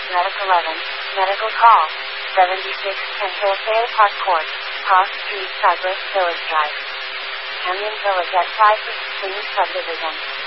Medic 11, Medical Call, 76 and Hillsdale Park Court, Cross Street, Cypress Village Drive. Canyon Village at 5 Clean Subdivision.